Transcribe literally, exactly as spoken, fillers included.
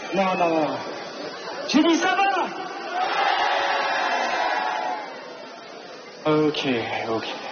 Non, non, non. J'ai dit ça va. Ok, ok.